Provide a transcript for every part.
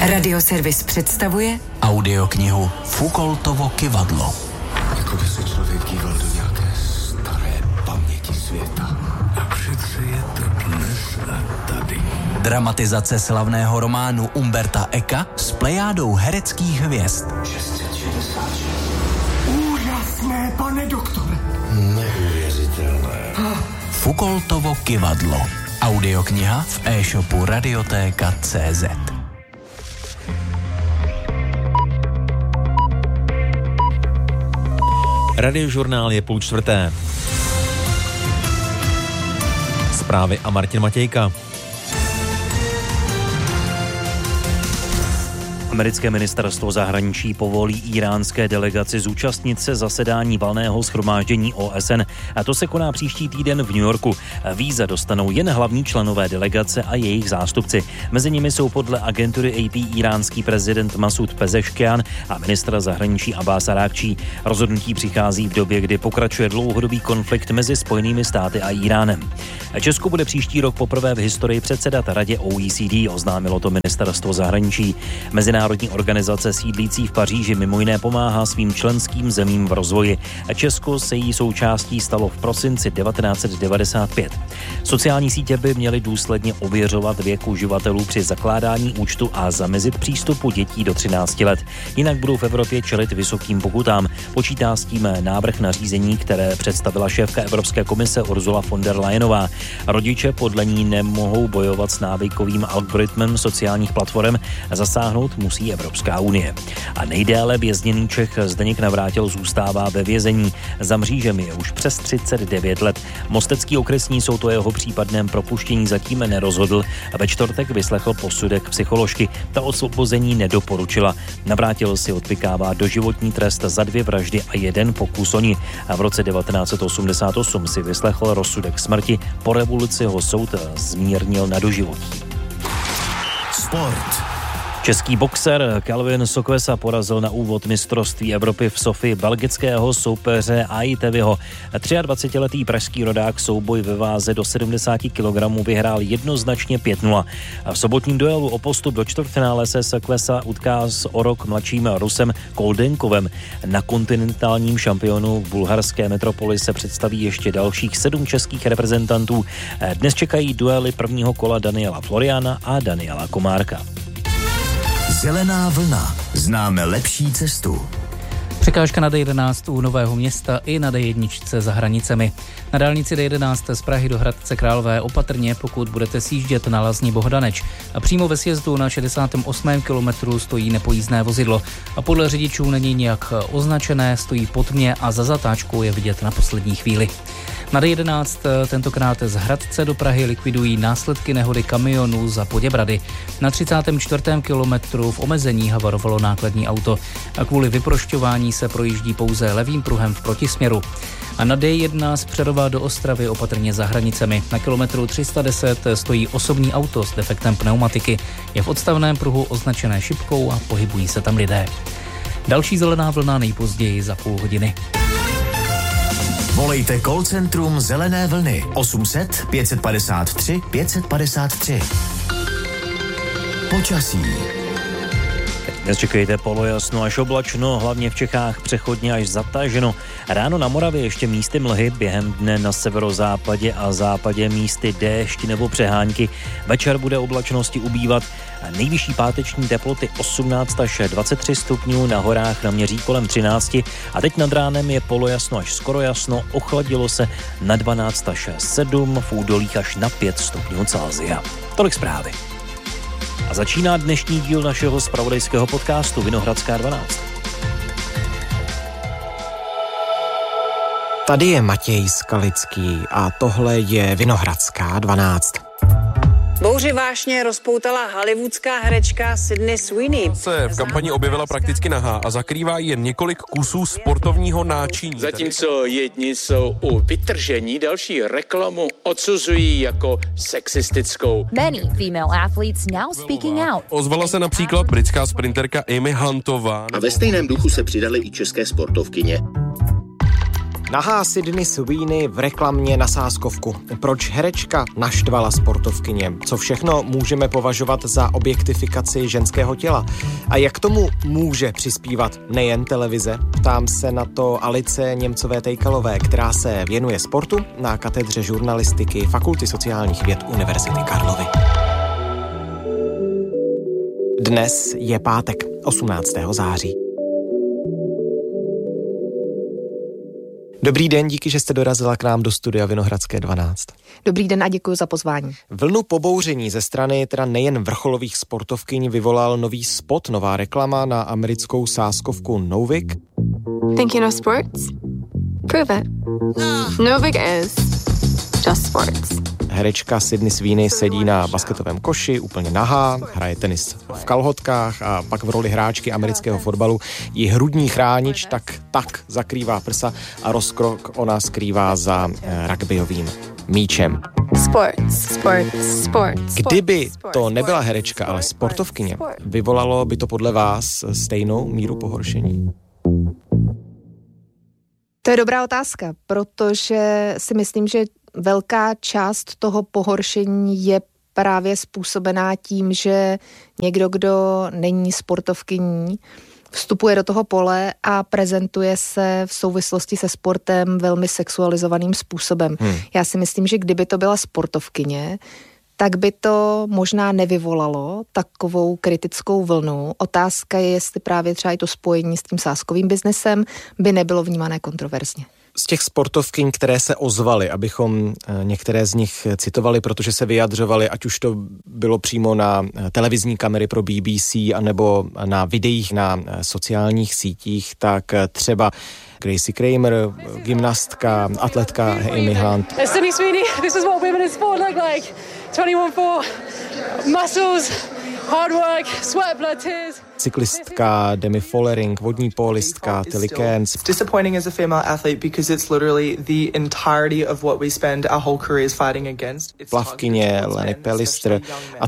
Radioservis představuje audioknihu Foucaultovo kyvadlo. Jako by se člověk díval do nějaké staré paměti světa. A přece je to dnes a tady. Dramatizace slavného románu Umberta Eka s plejádou hereckých hvězd. 666. Úžasné, pane doktore. Neuvěřitelné. Foucaultovo kyvadlo. Audiokniha v e-shopu Radioteka.cz. Radiožurnál je 3:30. Zprávy a Martin Matějka. Americké ministerstvo zahraničí povolí íránské delegaci zúčastnit se zasedání valného shromáždění OSN. A to se koná příští týden v New Yorku. Víza dostanou jen hlavní členové delegace a jejich zástupci. Mezi nimi jsou podle agentury AP iránský prezident Masud Pezeškian a ministra zahraničí Abbas Arákčí. Rozhodnutí přichází v době, kdy pokračuje dlouhodobý konflikt mezi Spojenými státy a Íránem. Česko bude příští rok poprvé v historii předsedat Radě OECD, oznámilo to ministerstvo zahraničí. Mezinárodní organizace sídlící v Paříži mimo jiné pomáhá svým členským zemím v rozvoji. Česko se jí součástí stalo v prosinci 1995. Sociální sítě by měly důsledně ověřovat věk uživatelů při zakládání účtu a zamezit přístupu dětí do 13 let. Jinak budou v Evropě čelit vysokým pokutám. Počítá s tím návrh nařízení, které představila šéfka Evropské komise Ursula von der Leyenová. Rodiče podle ní nemohou bojovat s návykovým algoritmem sociálních platform, zasáhnout musí Evropská unie. A nejdéle vězněný Čech Zdeněk Navrátil zůstává ve vězení. Za mřížemi je už přes 39 let. Mostecký okresní soud o jeho případném propuštění zatím nerozhodl a ve čtvrtek vyslechl posudek psycholožky. Ta osvobození nedoporučila. Navrátil si odpykává doživotní trest za 2 vraždy a 1 pokus o ni. A v roce 1988 si vyslechl rozsudek smrti. Po revoluci ho soud zmírnil na doživotí. Sport. Český boxer Kelvin Sokvesa porazil na úvod mistrovství Evropy v Sofii belgického soupeře Aiteviho. 23-letý pražský rodák souboj ve váze do 70 kg vyhrál jednoznačně 5-0. V sobotním duelu o postup do čtvrtfinále se Sokvesa utká s o rok mladším Rusem Koldenkovem. Na kontinentálním šampionu v bulharské metropoli se představí ještě dalších 7 českých reprezentantů. Dnes čekají duely prvního kola Daniela Floriana a Daniela Komárka. Zelená vlna. Známe lepší cestu. Překážka na D11 u Nového Města i na D1 za hranicemi. Na dálnici D11 z Prahy do Hradce Králové opatrně, pokud budete sjíždět na Lazní Bohdaneč. A přímo ve sjezdu na 68. kilometru stojí nepojízdné vozidlo. A podle řidičů není nijak označené, stojí pod mě a za zatáčkou je vidět na poslední chvíli. Na D11 tentokrát z Hradce do Prahy likvidují následky nehody kamionů za Poděbrady. Na 34. kilometru v omezení havarovalo nákladní auto a kvůli vyprošťování se projíždí pouze levým pruhem v protisměru. A na D1 z Přerova do Ostravy opatrně za hranicemi. Na kilometru 310 stojí osobní auto s defektem pneumatiky. Je v odstavném pruhu označené šipkou a pohybují se tam lidé. Další zelená vlna nejpozději za půl hodiny. Volejte call centrum Zelené vlny 800 553 553. Počasí. Dnes čekejte polojasno až oblačno, hlavně v Čechách přechodně až zataženo. Ráno na Moravě ještě místy mlhy, během dne na severozápadě a západě místy déšť nebo přehánky. Večer bude oblačnosti ubývat. Nejvyšší páteční teploty 18 až 23 stupňů, na horách naměří kolem 13 a teď nad ránem je polojasno až skoro jasno, ochladilo se na 12 až 7, v údolích až na 5 stupňů Celsia. Tolik zprávy. A začíná dnešní díl našeho zpravodajského podcastu Vinohradská 12. Tady je Matěj Skalický a tohle je Vinohradská 12. Bouři vášně rozpoutala hollywoodská herečka Sydney Sweeney. Se v kampani objevila prakticky nahá a zakrývá jen několik kusů sportovního náčiní. Zatímco jedni jsou u vytržení, další reklamu odsuzují jako sexistickou. Many female athletes now speaking out. Ozvala se například britská sprinterka Amy Huntová. A ve stejném duchu se přidaly i české sportovkyně. Nahá Sydney Sweeney v reklamě na sázkovku. Proč herečka naštvala sportovkyně? Co všechno můžeme považovat za objektifikaci ženského těla? A jak tomu může přispívat nejen televize? Ptám se na to Alice Němcové-Tejkalové, která se věnuje sportu na katedře žurnalistiky Fakulty sociálních věd Univerzity Karlovy. Dnes je pátek, 18. září. Dobrý den, díky, že jste dorazila k nám do studia Vinohradské 12. Dobrý den a děkuji za pozvání. Vlnu pobouření ze strany teda nejen vrcholových sportovkyň vyvolal nový spot, nová reklama na americkou sázkovku Novik. Thinking of sports? Prove it. Novik is just sports. Herečka Sydney Sweeney sedí na basketovém koši, úplně nahá, hraje tenis v kalhotkách a pak v roli hráčky amerického fotbalu ji hrudní chránič tak zakrývá prsa a rozkrok ona skrývá za rugbyovým míčem. Sports. Kdyby to nebyla herečka, ale sportovkyně, vyvolalo by to podle vás stejnou míru pohoršení? To je dobrá otázka, protože si myslím, že velká část toho pohoršení je právě způsobená tím, že někdo, kdo není sportovkyní, vstupuje do toho pole a prezentuje se v souvislosti se sportem velmi sexualizovaným způsobem. Já si myslím, že kdyby to byla sportovkyně, tak by to možná nevyvolalo takovou kritickou vlnu. Otázka je, jestli právě třeba i to spojení s tím sázkovým biznesem by nebylo vnímané kontroverzně. Z těch sportovkyň, které se ozvaly, abychom některé z nich citovali, protože se vyjadřovaly, ať už to bylo přímo na televizní kamery pro BBC, anebo na videích na sociálních sítích, tak třeba Gracie Kramer, gymnastka, atletka Amy Hunt. Sydney Sweeney, this is what women in sport look like. 21-4, muscles, hard work, sweat, blood, tears. Cyklistka Demi Follering, vodní pólistka Tilly Cairns. It's disappointing as a female athlete because it's literally the entirety of what we spend our whole careers fighting against. Plavkyně Lenny Pellister a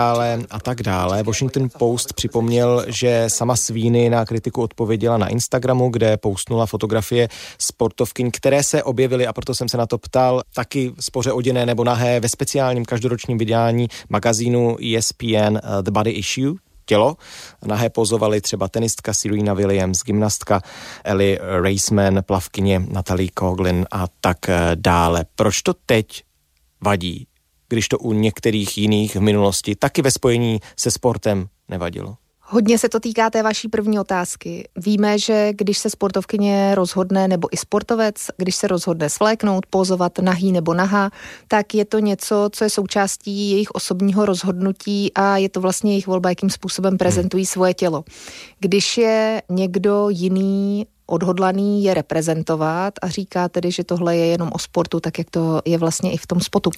tak dále. Washington Post připomněl, že sama Sweeney na kritiku odpověděla na Instagramu, kde postnula fotografie sportovkyň, které se objevily, a proto jsem se na to ptal, taky spoře oděné nebo nahé ve speciálním každoročním vydání magazínu ESPN The Body Issue. Tělo. Nahé pozovaly třeba tenistka Serena Williams, gymnastka Ellie Raceman, plavkyně Natalie Coughlin a tak dále. Proč to teď vadí, když to u některých jiných v minulosti taky ve spojení se sportem nevadilo? Hodně se to týká té vaší první otázky. Víme, že když se sportovkyně rozhodne, nebo i sportovec, když se rozhodne svléknout, pozovat nahý nebo nahá, tak je to něco, co je součástí jejich osobního rozhodnutí a je to vlastně jejich volba, jakým způsobem prezentují svoje tělo. Když je někdo jiný odhodlaný je reprezentovat a říká tedy, že tohle je jenom o sportu, tak jak to je vlastně i v tom spotu,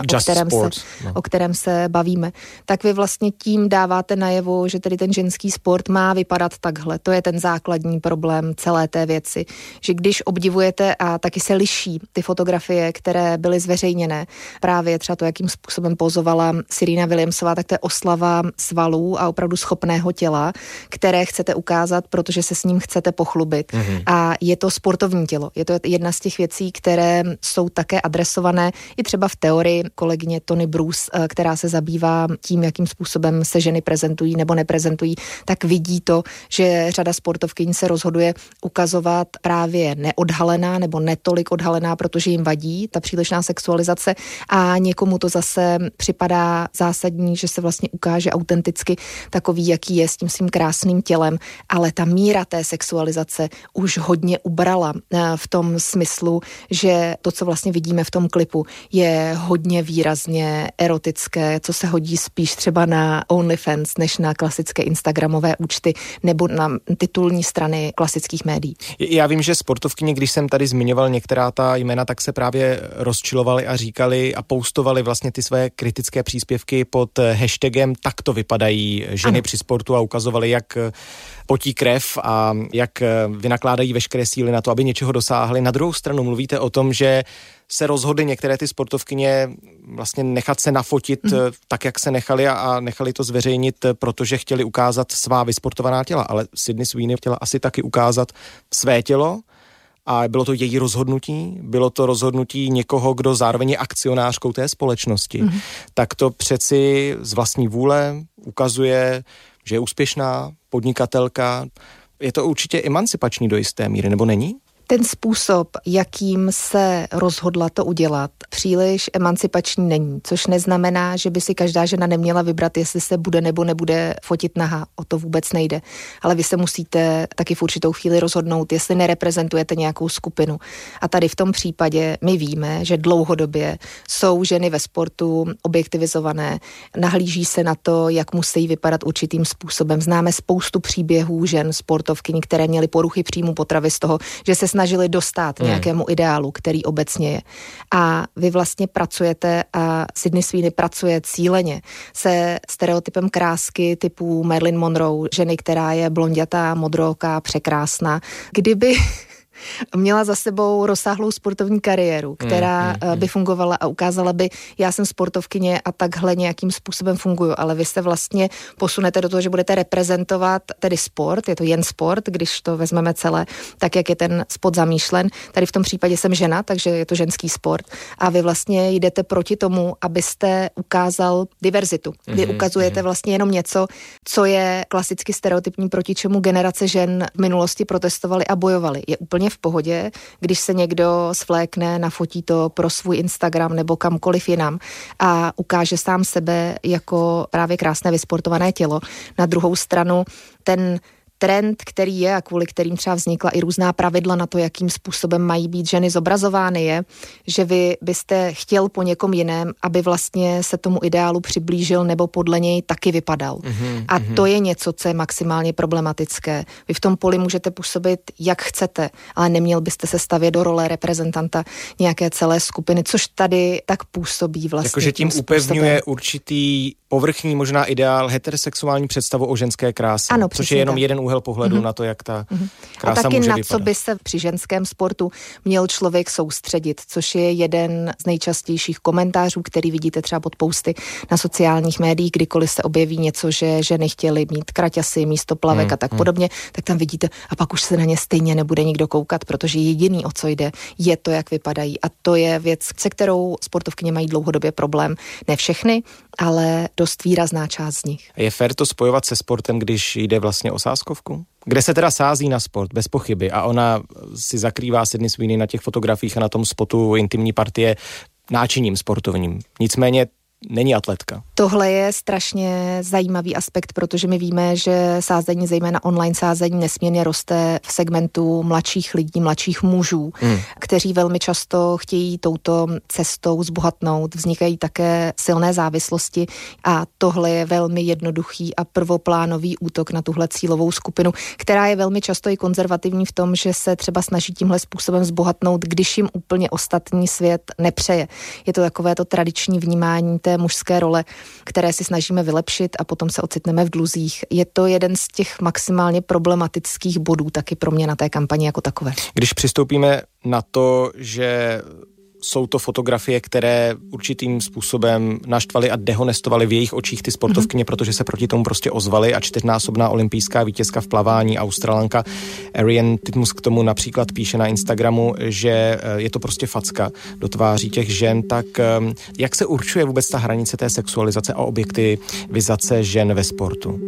o kterém se bavíme. Tak vy vlastně tím dáváte najevo, že tedy ten ženský sport má vypadat takhle. To je ten základní problém celé té věci. Že když obdivujete a taky se liší ty fotografie, které byly zveřejněné, právě třeba to, jakým způsobem pozovala Serena Williamsová, tak to je oslava svalů a opravdu schopného těla, které chcete ukázat, protože se s ním chcete pochlubit. A je to sportovní tělo. Je to jedna z těch věcí, které jsou také adresované i třeba v teorii kolegyně Tony Bruce, která se zabývá tím, jakým způsobem se ženy prezentují nebo neprezentují, tak vidí to, že řada sportovkyň se rozhoduje ukazovat právě neodhalená nebo netolik odhalená, protože jim vadí ta přílišná sexualizace a někomu to zase připadá zásadní, že se vlastně ukáže autenticky takový, jaký je s tím svým krásným tělem, ale ta míra té sexualizace už hodně ubrala v tom smyslu, že to, co vlastně vidíme v tom klipu, je hodně výrazně erotické, co se hodí spíš třeba na OnlyFans, než na klasické instagramové účty nebo na titulní strany klasických médií. Já vím, že sportovkyně, když jsem tady zmiňoval některá ta jména, tak se právě rozčilovali a říkali a postovali vlastně ty své kritické příspěvky pod hashtagem "Tak to vypadají ženy při sportu" a ukazovali, jak potí krev a jak vynakládají veškeré síly na to, aby něčeho dosáhli. Na druhou stranu mluvíte o tom, že se rozhodly některé ty sportovkyně vlastně nechat se nafotit tak, jak se nechali a nechali to zveřejnit, protože chtěli ukázat svá vysportovaná těla. Ale Sydney Sweeney chtěla asi taky ukázat své tělo a bylo to její rozhodnutí, bylo to rozhodnutí někoho, kdo zároveň je akcionářkou té společnosti, tak to přeci z vlastní vůle ukazuje, že je úspěšná podnikatelka. Je to určitě emancipační do jisté míry, nebo není? Ten způsob, jakým se rozhodla to udělat, příliš emancipační není, což neznamená, že by si každá žena neměla vybrat, jestli se bude nebo nebude fotit nahá. O to vůbec nejde. Ale vy se musíte taky v určitou chvíli rozhodnout, jestli nereprezentujete nějakou skupinu. A tady v tom případě my víme, že dlouhodobě jsou ženy ve sportu objektivizované, nahlíží se na to, jak musí vypadat určitým způsobem. Známe spoustu příběhů žen sportovkyní, které měly poruchy příjmu potravy z toho, že se snažili dostat nějakému ideálu, který obecně je. A vy vlastně pracujete a Sydney Sweeney pracuje cíleně se stereotypem krásky typu Marilyn Monroe, ženy, která je blondětá, modrooká, překrásná. Kdyby měla za sebou rozsáhlou sportovní kariéru, která by fungovala a ukázala by, já jsem sportovkyně a takhle nějakým způsobem funguju, ale vy se vlastně posunete do toho, že budete reprezentovat tedy sport, je to jen sport, když to vezmeme celé, tak jak je ten sport zamýšlen. Tady v tom případě jsem žena, takže je to ženský sport a vy vlastně jdete proti tomu, abyste ukázal diverzitu. Vy ukazujete vlastně jenom něco, co je klasicky stereotypní, proti čemu generace žen v minulosti protestovaly a bojovaly. Je úplně v pohodě, když se někdo svlékne, nafotí to pro svůj Instagram nebo kamkoliv jinam a ukáže sám sebe jako právě krásné vysportované tělo. Na druhou stranu ten trend, který je a kvůli kterým třeba vznikla i různá pravidla na to, jakým způsobem mají být ženy zobrazovány, je, že vy byste chtěl po někom jiném, aby vlastně se tomu ideálu přiblížil nebo podle něj taky vypadal. A to je něco, co je maximálně problematické. Vy v tom poli můžete působit, jak chcete, ale neměl byste se stavět do role reprezentanta nějaké celé skupiny, což tady tak působí vlastně. Jakože tím upevňuje určitý povrchní možná ideál heterosexuální představu o ženské kráse, ano, což je jenom tak. Jeden úhel pohledu na to, jak ta krása a taky může na vypadat. Co by se při ženském sportu měl člověk soustředit, což je jeden z nejčastějších komentářů, který vidíte třeba pod posty na sociálních médiích, kdykoliv se objeví něco, že ženy chtěly mít kraťasy místo plavek a tak podobně, tak tam vidíte a pak už se na ně stejně nebude nikdo koukat, protože jediný, o co jde, je to, jak vypadají. A to je věc, se kterou sportovkyně mají dlouhodobě problém. Ne všechny, ale dost výrazná část z nich. Je fér to spojovat se sportem, když jde vlastně o sázkovku? Kde se teda sází na sport, bez pochyby, a ona si zakrývá Sydney Sweeney na těch fotografiích a na tom spotu intimní partie náčiním sportovním. Nicméně není atletka. Tohle je strašně zajímavý aspekt, protože my víme, že sázení, zejména online sázení, nesmírně roste v segmentu mladších lidí, mladších mužů, kteří velmi často chtějí touto cestou zbohatnout. Vznikají také silné závislosti a tohle je velmi jednoduchý a prvoplánový útok na tuhle cílovou skupinu, která je velmi často i konzervativní v tom, že se třeba snaží tímhle způsobem zbohatnout, když jim úplně ostatní svět nepřeje. Je to takové to tradiční vnímání té mužské role, které si snažíme vylepšit a potom se ocitneme v dluzích. Je to jeden z těch maximálně problematických bodů taky pro mě na té kampani jako takové. Když přistoupíme na to, že jsou to fotografie, které určitým způsobem naštvaly a dehonestovaly v jejich očích ty sportovkyně, protože se proti tomu prostě ozvaly a 4násobná olympijská vítězka v plavání Australanka Ariane Titmus k tomu například píše na Instagramu, že je to prostě facka do tváří těch žen, tak jak se určuje vůbec ta hranice té sexualizace a objektivizace žen ve sportu?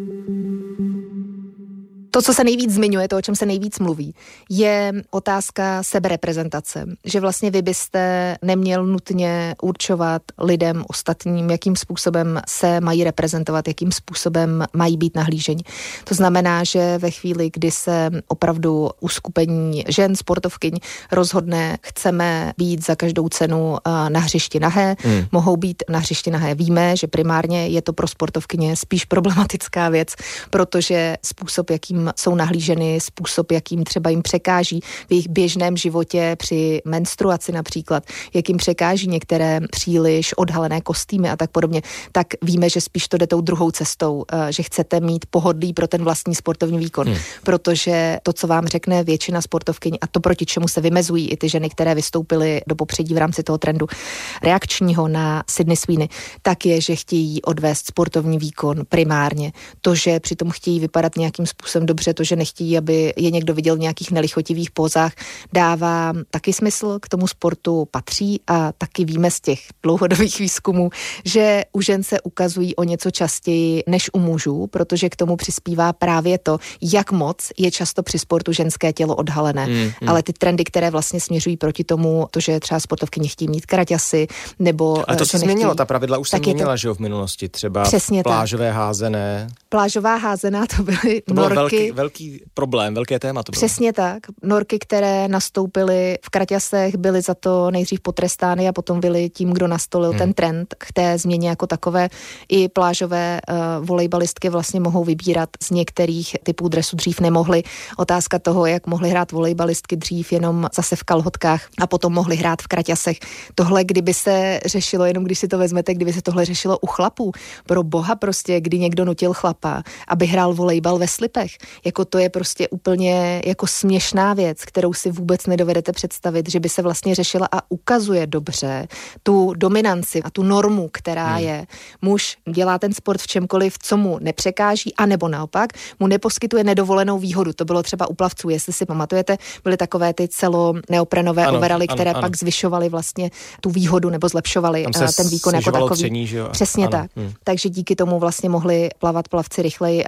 To, co se nejvíc zmiňuje, to, o čem se nejvíc mluví, je otázka sebereprezentace. Že vlastně vy byste neměl nutně určovat lidem ostatním, jakým způsobem se mají reprezentovat, jakým způsobem mají být nahlíženi. To znamená, že ve chvíli, kdy se opravdu uskupení žen, sportovkyň rozhodne, chceme být za každou cenu na hřišti nahé, mohou být na hřišti nahé. Víme, že primárně je to pro sportovkyně spíš problematická věc, protože způsob, jakým jsou nahlíženy, způsob, jakým třeba jim překáží v jejich běžném životě při menstruaci například, jak jim překáží některé příliš odhalené kostýmy a tak podobně, tak víme, že spíš to jde tou druhou cestou, že chcete mít pohodlí pro ten vlastní sportovní výkon, protože to, co vám řekne většina sportovkyň a to, proti čemu se vymezují i ty ženy, které vystoupily do popředí v rámci toho trendu reakčního na Sydney Sweeney, tak je, že chtějí odvést sportovní výkon primárně. To, že přitom chtějí vypadat nějakým způsobem dobře, to, že nechtějí, aby je někdo viděl v nějakých nelichotivých pózách, dává taky smysl, k tomu sportu patří a taky víme z těch dlouhodobých výzkumů, že u žen se ukazují o něco častěji než u mužů, protože k tomu přispívá právě to, jak moc je často při sportu ženské tělo odhalené. Ale ty trendy, které vlastně směřují proti tomu, to, že třeba sportovky nechtějí mít kraťasy, nebo... Ale to se změnilo, ta pravidla už se měnila, že jo, v minulosti, třeba plážové házené. Plážová házená, to byly norky. Velký problém, velké téma to bylo. Přesně tak. Norky, které nastoupily v kraťasech, byly za to nejdřív potrestány a potom byly tím, kdo nastolil ten trend k té změně jako takové. I plážové volejbalistky vlastně mohou vybírat z některých typů dresu, dřív nemohly. Otázka toho, jak mohly hrát volejbalistky dřív jenom zase v kalhotkách a potom mohly hrát v kraťasech. Tohle, kdyby se řešilo, jenom když si to vezmete, kdyby se tohle řešilo u chlapů, pro boha prostě, kdy někdo nutil chlapa, aby hrál volejbal ve slipech. Jako to je prostě úplně jako směšná věc, kterou si vůbec nedovedete představit, že by se vlastně řešila a ukazuje dobře tu dominanci a tu normu, která je. Muž dělá ten sport v čemkoliv, co mu nepřekáží, anebo naopak mu neposkytuje nedovolenou výhodu. To bylo třeba u plavců, jestli si pamatujete, byly takové ty neoprenové overaly, které pak zvyšovaly vlastně tu výhodu nebo zlepšovaly ten výkon jako takový. Tření, že jo? Přesně tak. Takže díky tomu vlastně mohli plavat plavci rychleji